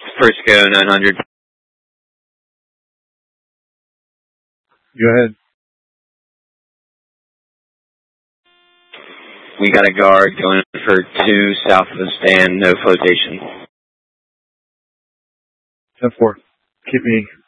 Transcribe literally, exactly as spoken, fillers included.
Frisco nine hundred. Go ahead. We got a guard going for two south of the stand, no flotation. ten four. Keep me